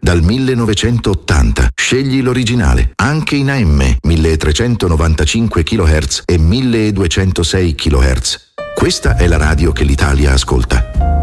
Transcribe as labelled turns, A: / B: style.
A: dal 1980. Scegli l'originale, anche in AM, 1395 kHz e 1206 kHz. Questa è la radio che l'Italia ascolta.